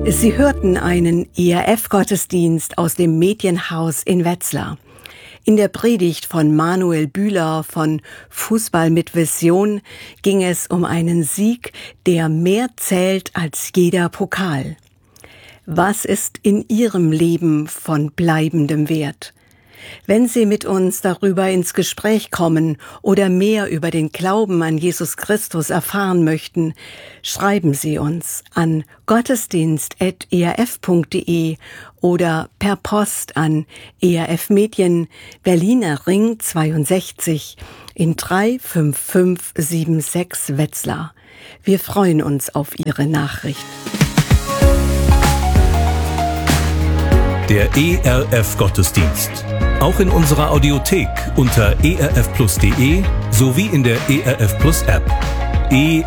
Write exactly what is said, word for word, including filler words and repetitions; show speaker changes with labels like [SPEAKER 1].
[SPEAKER 1] Sie hörten einen E R F-Gottesdienst aus dem Medienhaus in Wetzlar. In der Predigt von Manuel Bühler von Fußball mit Vision ging es um einen Sieg, der mehr zählt als jeder Pokal. Was ist in Ihrem Leben von bleibendem Wert? Wenn Sie mit uns darüber ins Gespräch kommen oder mehr über den Glauben an Jesus Christus erfahren möchten, schreiben Sie uns an gottesdienst at e r f punkt d e oder per Post an E R F Medien, Berliner Ring zweiundsechzig in drei fünf fünf sieben sechs Wetzlar. Wir freuen uns auf Ihre Nachricht.
[SPEAKER 2] Der E R F-Gottesdienst. Auch in unserer Audiothek unter e r f plus punkt d e sowie in der E R F Plus App. E